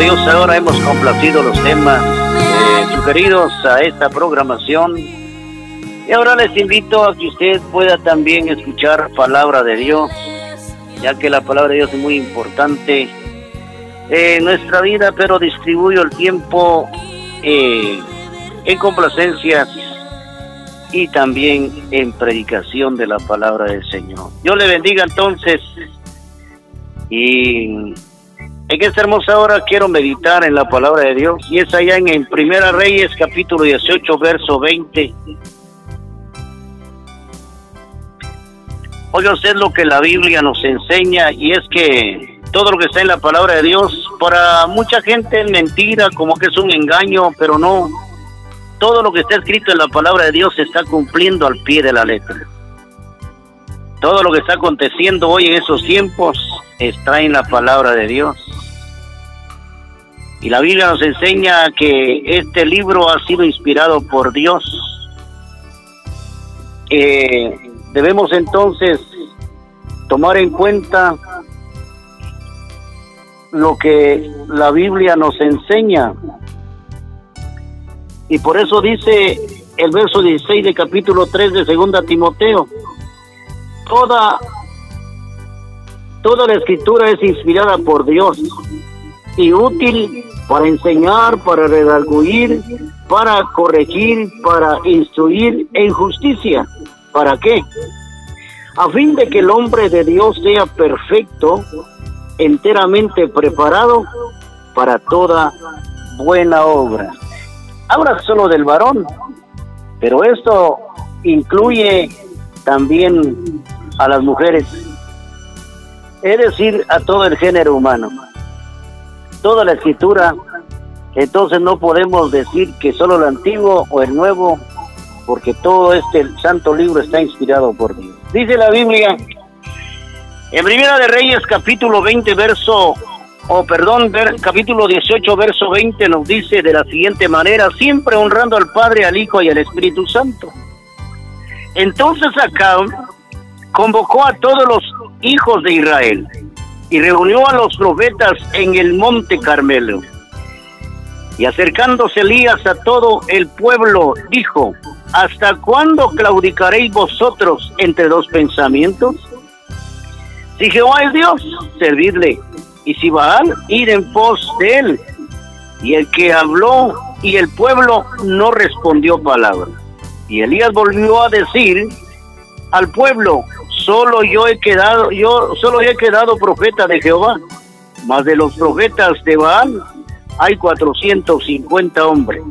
Dios, ahora hemos complacido los temas sugeridos a esta programación. Y ahora les invito a que usted pueda también escuchar palabra de Dios, ya que la palabra de Dios es muy importante en nuestra vida, pero distribuyo el tiempo en complacencias y también en predicación de la palabra del Señor. Dios le bendiga entonces, y en esta hermosa hora quiero meditar en la palabra de Dios, y es allá en Primera Reyes capítulo 18 verso 20. Oiga usted lo que la Biblia nos enseña, y es que todo lo que está en la palabra de Dios, para mucha gente es mentira, como que es un engaño, pero no. Todo lo que está escrito en la palabra de Dios se está cumpliendo al pie de la letra. Todo lo que está aconteciendo hoy en esos tiempos está en la palabra de Dios. Y la Biblia nos enseña que este libro ha sido inspirado por Dios. Debemos entonces tomar en cuenta lo que la Biblia nos enseña. Y por eso dice el verso 16 de capítulo 3 de 2 Timoteo, toda la escritura es inspirada por Dios y útil para enseñar, para redarguir, para corregir, para instruir en justicia. ¿Para qué? A fin de que el hombre de Dios sea perfecto, enteramente preparado para toda buena obra. Habla solo del varón, pero esto incluye también a las mujeres, es decir, a todo el género humano. Toda la escritura, entonces no podemos decir que solo el antiguo o el nuevo, porque todo este santo libro está inspirado por Dios. Dice la Biblia en Primera de Reyes capítulo 20 capítulo 18 verso 20 nos dice de la siguiente manera: siempre honrando al Padre, al Hijo y al Espíritu Santo. Entonces Acab convocó a todos los hijos de Israel y reunió a los profetas en el monte Carmelo. Y acercándose Elías a todo el pueblo, dijo: ¿hasta cuándo claudicaréis vosotros entre dos pensamientos? Si Jehová es Dios, servidle, y si Baal, id en pos de él. Y el que habló y el pueblo no respondió palabra. Y Elías volvió a decir al pueblo: solo yo he quedado profeta de Jehová, mas de los profetas de Baal hay 450 hombres.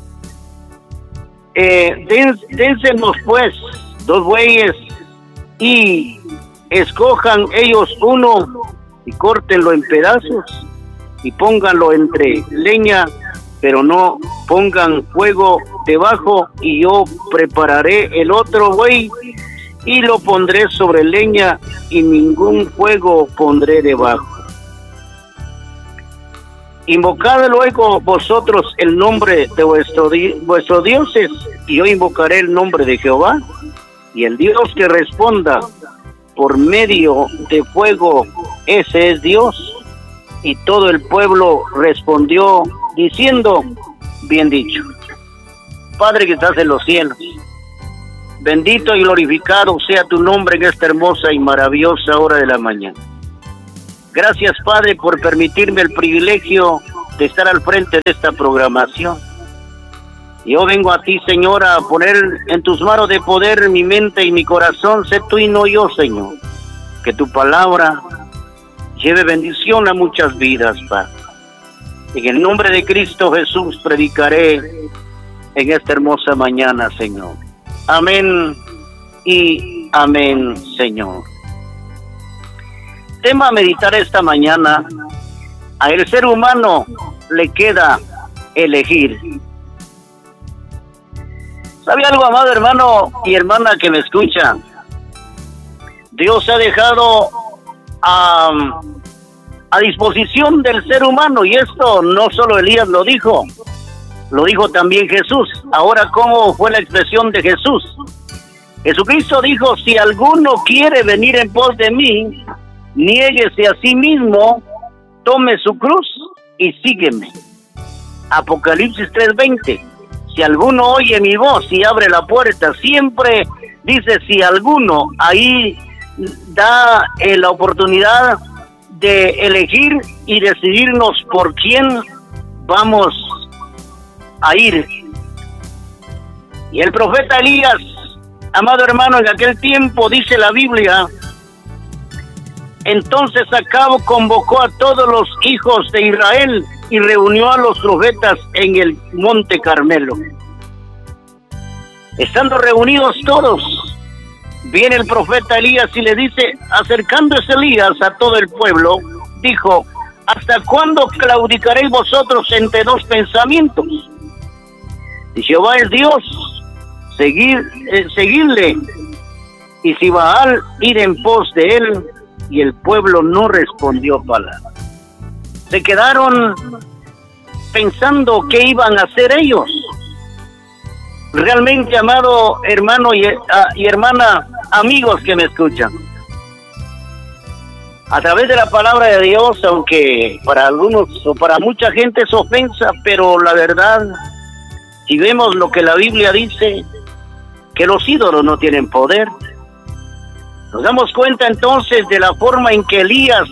Dénsenos pues 2 bueyes y escojan ellos uno y córtenlo en pedazos y pónganlo entre leña, pero no pongan fuego debajo, y yo prepararé el otro buey y lo pondré sobre leña y ningún fuego pondré debajo. Invocad luego vosotros el nombre de vuestros dioses, y yo invocaré el nombre de Jehová, y el Dios que responda por medio de fuego, ese es Dios. Y todo el pueblo respondió diciendo: bien dicho. Padre que estás en los cielos, bendito y glorificado sea tu nombre en esta hermosa y maravillosa hora de la mañana. Gracias, Padre, por permitirme el privilegio de estar al frente de esta programación. Yo vengo a ti, Señor, a poner en tus manos de poder mi mente y mi corazón. Sé tú y no yo, Señor. Que tu palabra lleve bendición a muchas vidas, Padre. En el nombre de Cristo Jesús predicaré en esta hermosa mañana, Señor. Amén y amén, Señor. Tema a meditar esta mañana: a el ser humano le queda elegir. ¿Sabe algo, amado hermano y hermana que me escucha? Dios ha dejado a disposición del ser humano, y esto no solo Elías lo dijo también Jesús. Ahora, ¿cómo fue la expresión de Jesús? Jesucristo dijo: si alguno quiere venir en pos de mí, niéguese a sí mismo, tome su cruz y sígueme. Apocalipsis 3:20. Si alguno oye mi voz y abre la puerta, siempre dice si alguno, ahí da la oportunidad de elegir y decidirnos por quién vamos a ir. Y el profeta Elías, amado hermano, en aquel tiempo, dice la Biblia, entonces Acab convocó a todos los hijos de Israel y reunió a los profetas en el monte Carmelo. Estando reunidos todos, viene el profeta Elías y le dice, acercándose Elías a todo el pueblo, dijo, ¿hasta cuándo claudicaréis vosotros entre dos pensamientos? Si Jehová es Dios, seguidle, y si Baal, ir en pos de él. Y el pueblo no respondió palabra. Se quedaron pensando qué iban a hacer ellos. Realmente, amado hermano y hermana, amigos que me escuchan, a través de la palabra de Dios, aunque para algunos o para mucha gente es ofensa, pero la verdad, si vemos lo que la Biblia dice, que los ídolos no tienen poder, nos damos cuenta entonces de la forma en que Elías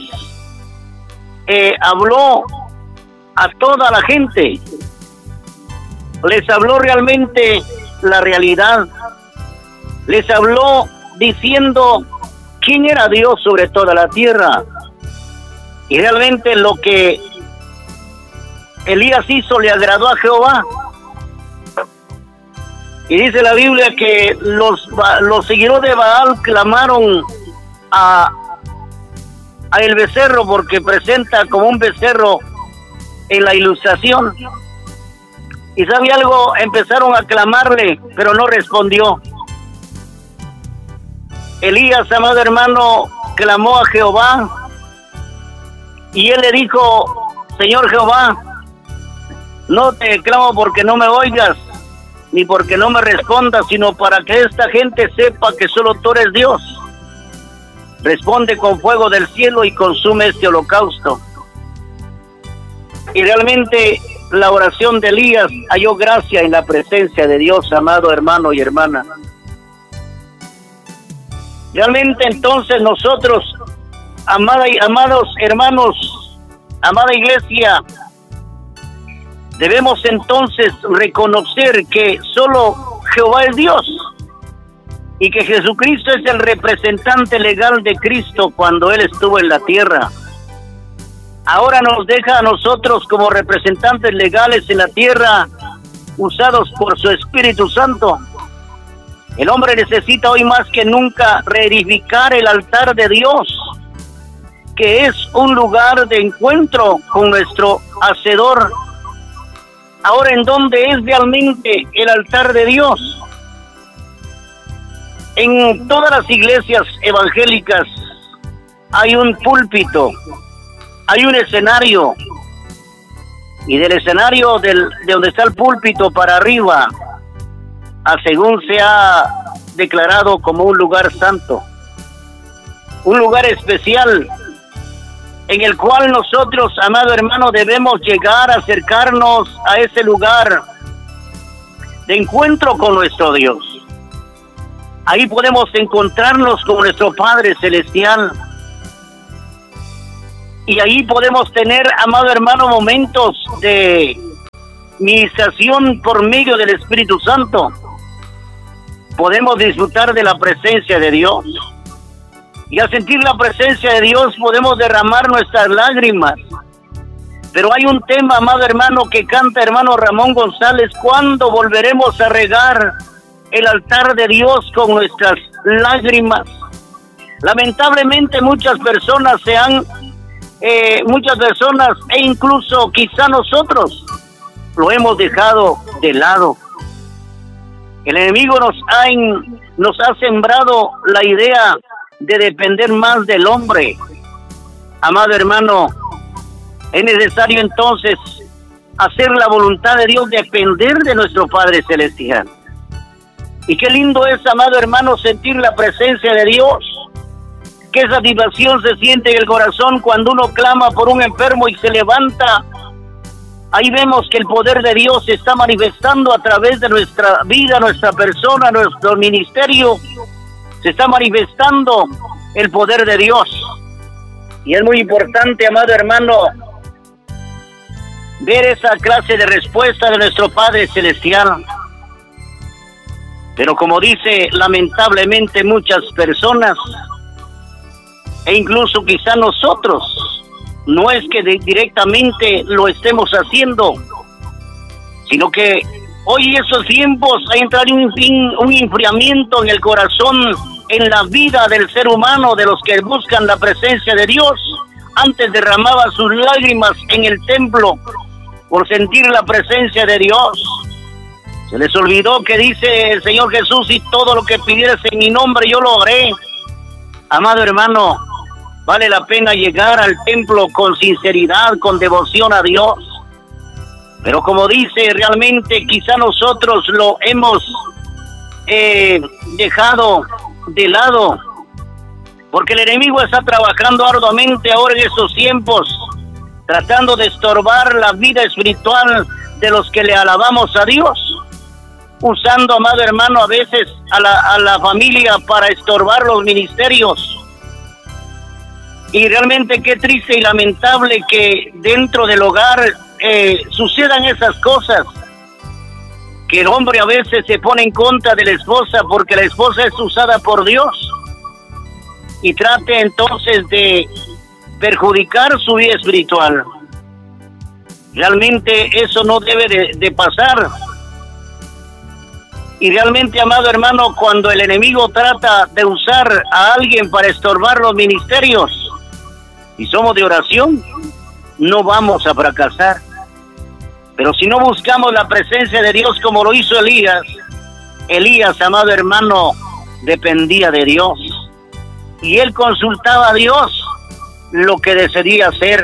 habló a toda la gente. Les habló realmente la realidad. Les habló diciendo quién era Dios sobre toda la tierra. Y realmente lo que Elías hizo le agradó a Jehová. Y dice la Biblia que los seguidores de Baal clamaron a el becerro, porque presenta como un becerro en la ilustración. Y sabe algo, empezaron a clamarle, pero no respondió. Elías, amado hermano, clamó a Jehová, y él le dijo, Señor Jehová, no te clamo porque no me oigas, ni porque no me respondas, sino para que esta gente sepa que solo tú eres Dios. Responde con fuego del cielo y consume este holocausto. Y realmente la oración de Elías halló gracia en la presencia de Dios, amado hermano y hermana. Realmente entonces nosotros, amados hermanos, amada iglesia, debemos entonces reconocer que solo Jehová es Dios y que Jesucristo es el representante legal de Cristo cuando Él estuvo en la tierra. Ahora nos deja a nosotros como representantes legales en la tierra, usados por su Espíritu Santo. El hombre necesita hoy más que nunca reedificar el altar de Dios, que es un lugar de encuentro con nuestro Hacedor. Ahora, ¿en dónde es realmente el altar de Dios? En todas las iglesias evangélicas hay un púlpito, hay un escenario, y del escenario de donde está el púlpito para arriba, según se ha declarado como un lugar santo, un lugar especial, en el cual nosotros, amado hermano, debemos llegar a acercarnos a ese lugar de encuentro con nuestro Dios. Ahí podemos encontrarnos con nuestro Padre Celestial. Y ahí podemos tener, amado hermano, momentos de ministración por medio del Espíritu Santo. Podemos disfrutar de la presencia de Dios. Y al sentir la presencia de Dios podemos derramar nuestras lágrimas. Pero hay un tema, amado hermano, que canta hermano Ramón González: ¿cuándo volveremos a regar el altar de Dios con nuestras lágrimas? Lamentablemente muchas personas e incluso quizá nosotros lo hemos dejado de lado. El enemigo nos ha sembrado la idea de depender más del hombre. Amado hermano, es necesario entonces hacer la voluntad de Dios, depender de nuestro Padre Celestial. Y qué lindo es, amado hermano, sentir la presencia de Dios. Qué satisfacción se siente en el corazón cuando uno clama por un enfermo y se levanta ahí vemos que el poder de Dios se está manifestando a través de nuestra vida, nuestra persona, nuestro ministerio. Se está manifestando el poder de Dios. Y es muy importante, amado hermano, ver esa clase de respuesta de nuestro Padre Celestial. Pero como dice lamentablemente muchas personas, e incluso quizá nosotros, no es que directamente lo estemos haciendo, sino que hoy esos tiempos ha entrado un enfriamiento en el corazón, en la vida del ser humano, de los que buscan la presencia de Dios. Antes derramaban sus lágrimas en el templo por sentir la presencia de Dios. Se les olvidó que dice el Señor Jesús: y todo lo que pidieras en mi nombre yo lo haré. Amado hermano, vale la pena llegar al templo con sinceridad, con devoción a Dios. Pero como dice, realmente quizá nosotros lo hemos dejado de lado, porque el enemigo está trabajando arduamente ahora en estos tiempos, tratando de estorbar la vida espiritual de los que le alabamos a Dios, usando, amado hermano, a veces a la familia para estorbar los ministerios. Y realmente qué triste y lamentable que dentro del hogar sucedan esas cosas, que el hombre a veces se pone en contra de la esposa porque la esposa es usada por Dios y trate entonces de perjudicar su vida espiritual. Realmente eso no debe de pasar. Y realmente, amado hermano, cuando el enemigo trata de usar a alguien para estorbar los ministerios, y somos de oración, no vamos a fracasar. Pero si no buscamos la presencia de Dios como lo hizo Elías, amado hermano, dependía de Dios. Y él consultaba a Dios lo que decidía hacer.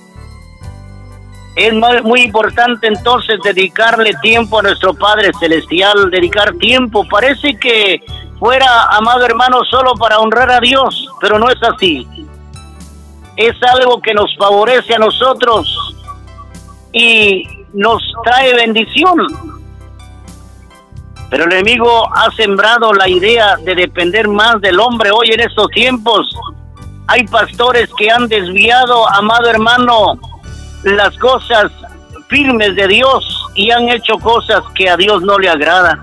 Es muy importante entonces dedicarle tiempo a nuestro Padre Celestial, dedicar tiempo. Parece que fuera, amado hermano, solo para honrar a Dios, pero no es así. Es algo que nos favorece a nosotros y nos trae bendición. Pero el enemigo ha sembrado la idea de depender más del hombre. Hoy en estos tiempos hay pastores que han desviado, amado hermano, las cosas firmes de Dios y han hecho cosas que a Dios no le agradan.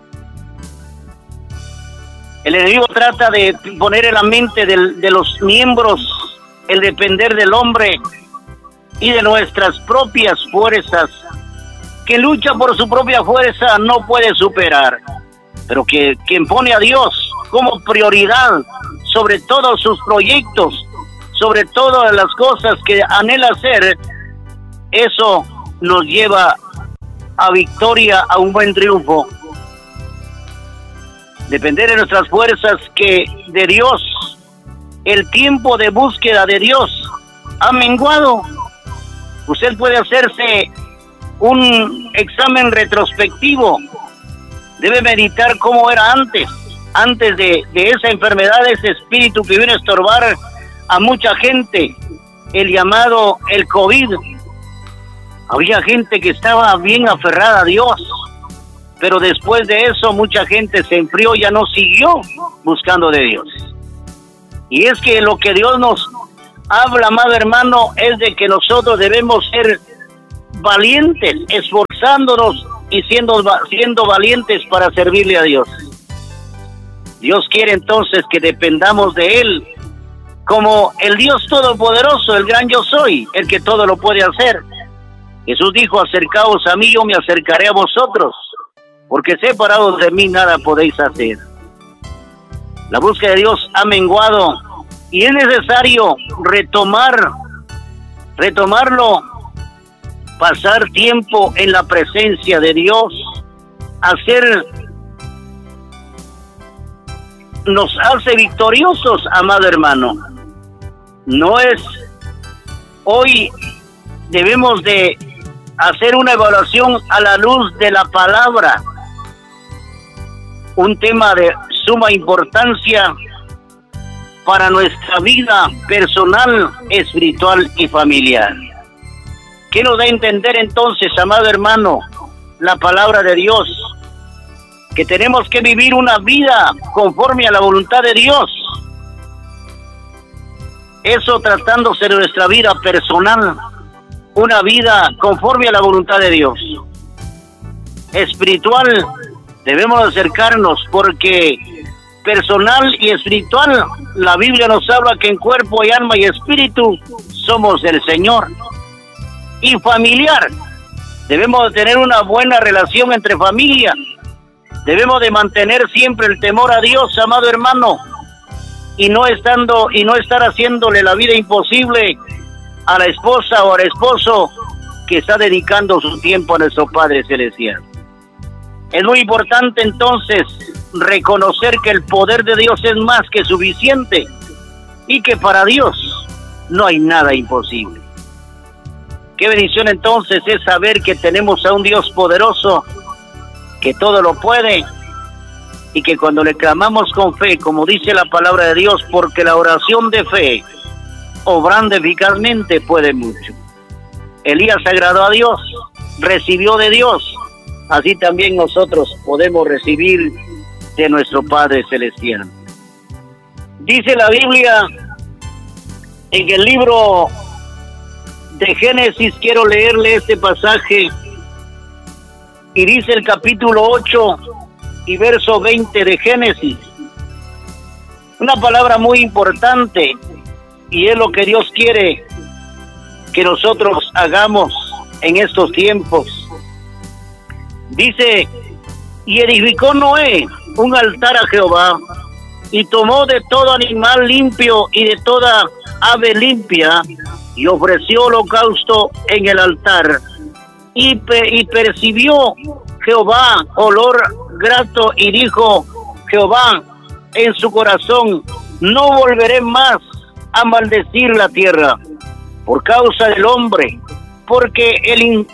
El enemigo trata de poner en la mente de los miembros el depender del hombre y de nuestras propias fuerzas, que lucha por su propia fuerza no puede superar, pero que quien pone a Dios como prioridad sobre todos sus proyectos, sobre todas las cosas que anhela hacer, eso nos lleva a victoria, a un buen triunfo. Depender de nuestras fuerzas que de Dios. El tiempo de búsqueda de Dios ha menguado. Usted puede hacerse un examen retrospectivo. Debe meditar cómo era antes de esa enfermedad, de ese espíritu que vino a estorbar a mucha gente, el llamado el COVID. Había gente que estaba bien aferrada a Dios, pero después de eso mucha gente se enfrió, ya no siguió buscando de Dios. Y es que lo que Dios nos habla, amado hermano, es de que nosotros debemos ser valientes, esforzándonos y siendo valientes para servirle a Dios. Dios quiere entonces que dependamos de Él como el Dios Todopoderoso, el gran yo soy, el que todo lo puede hacer. Jesús dijo: acercaos a mí, yo me acercaré a vosotros, porque separados de mí nada podéis hacer. La búsqueda de Dios ha menguado y es necesario retomarlo, pasar tiempo en la presencia de Dios, nos hace victoriosos, amado hermano. No es hoy, debemos de hacer una evaluación a la luz de la palabra, un tema de suma importancia para nuestra vida personal, espiritual y familiar. ¿Qué nos da a entender entonces, amado hermano, la palabra de Dios? Que tenemos que vivir una vida conforme a la voluntad de Dios. Eso tratándose de nuestra vida personal, una vida conforme a la voluntad de Dios. Espiritual, debemos acercarnos porque personal y espiritual, la Biblia nos habla que en cuerpo y alma y espíritu somos del Señor. Y familiar, debemos de tener una buena relación entre familia. Debemos de mantener siempre el temor a Dios, amado hermano, y no estar haciéndole la vida imposible a la esposa o al esposo que está dedicando su tiempo a nuestro Padre Celestial. Es muy importante entonces reconocer que el poder de Dios es más que suficiente y que para Dios no hay nada imposible. Qué bendición entonces es saber que tenemos a un Dios poderoso que todo lo puede y que cuando le clamamos con fe, como dice la palabra de Dios, porque la oración de fe, obrando eficazmente, puede mucho. Elías agradó a Dios, recibió de Dios, así también nosotros podemos recibir de nuestro Padre Celestial. Dice la Biblia en el libro de Génesis, quiero leerle este pasaje, y dice el capítulo 8 y verso 20 de Génesis, una palabra muy importante, y es lo que Dios quiere que nosotros hagamos en estos tiempos. Dice: y edificó Noé un altar a Jehová, y tomó de todo animal limpio y de toda ave limpia, y ofreció holocausto en el altar. Y percibió Jehová olor grato, y dijo Jehová en su corazón: no volveré más a maldecir la tierra por causa del hombre, porque el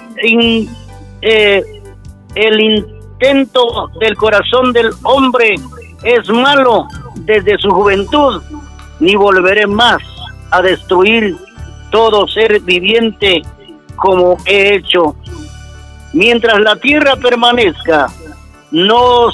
intento del corazón del hombre es malo desde su juventud, ni volveré más a destruir todo ser viviente como he hecho. Mientras la tierra permanezca, no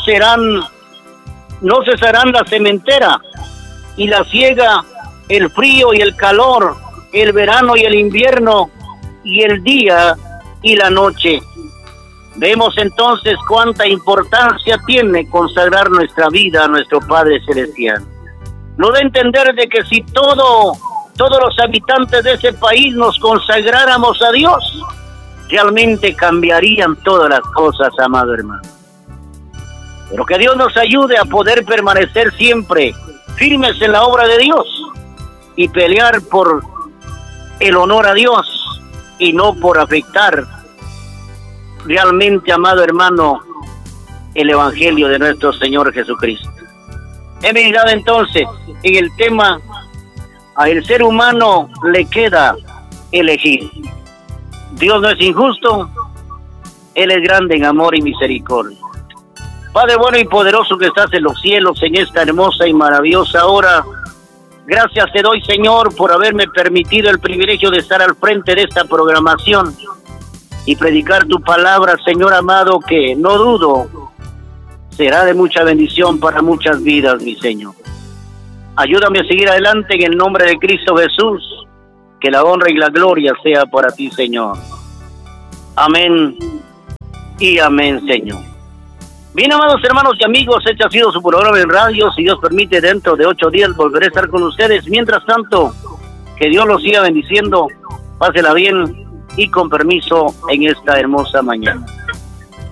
cesarán la sementera y la siega, el frío y el calor, el verano y el invierno, y el día y la noche. Vemos entonces cuánta importancia tiene consagrar nuestra vida a nuestro Padre Celestial. Nos da a entender de que si todos los habitantes de ese país nos consagráramos a Dios, realmente cambiarían todas las cosas, amado hermano. Pero que Dios nos ayude a poder permanecer siempre firmes en la obra de Dios y pelear por el honor a Dios y no por afectar realmente, amado hermano, el Evangelio de nuestro Señor Jesucristo. He mirado entonces en el tema: al ser humano le queda elegir. Dios no es injusto, Él es grande en amor y misericordia. Padre bueno y poderoso que estás en los cielos, en esta hermosa y maravillosa hora, gracias te doy, Señor, por haberme permitido el privilegio de estar al frente de esta programación y predicar tu palabra, Señor amado, que no dudo será de mucha bendición para muchas vidas, mi Señor. Ayúdame a seguir adelante en el nombre de Cristo Jesús, que la honra y la gloria sea para ti, Señor. Amén y amén, Señor. Bien, amados hermanos y amigos, este ha sido su programa en radio. Si Dios permite, dentro de 8 días volveré a estar con ustedes. Mientras tanto, que Dios los siga bendiciendo. Pásela bien y con permiso en esta hermosa mañana.